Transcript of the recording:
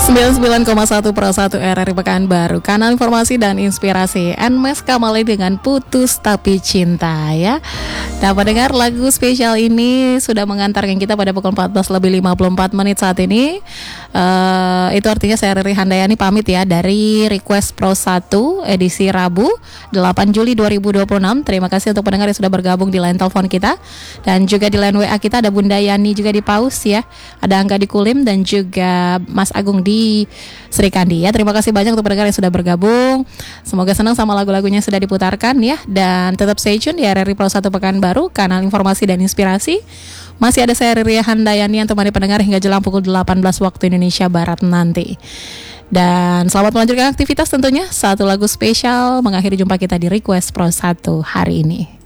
99,1 Pro 1 RRI Pekanbaru, kanal informasi dan inspirasi. Nmes Kamali dengan Putus Tapi Cinta ya. Dapat dengar lagu spesial ini sudah mengantarkan kita pada pukul 14:54 saat ini. Itu artinya saya Riri Handayani pamit ya dari Request Pro 1 edisi Rabu 8 Juli 2026. Terima kasih untuk pendengar yang sudah bergabung di line telepon kita. Dan juga di line WA kita ada Bunda Yani juga di Paus ya. Ada Angga di Kulim dan juga Mas Agung di Sri Kandi ya. Terima kasih banyak untuk pendengar yang sudah bergabung. Semoga senang sama lagu-lagunya yang sudah diputarkan ya. Dan tetap stay tune di RRI Pro 1 Pekanbaru, kanal informasi dan inspirasi. Masih ada saya Riri Handayani yang temani pendengar hingga jelang pukul 18 waktu Indonesia Barat nanti. Dan selamat melanjutkan aktivitas tentunya. Satu lagu spesial mengakhiri jumpa kita di Request Pro 1 hari ini.